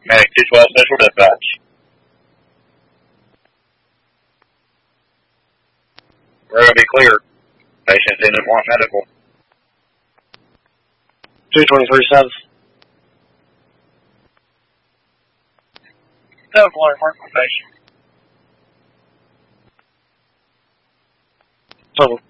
Medic 212 Special Dispatch. We're going to be clear. Patients didn't want medical. 223 South. 7 mark for patient. Total.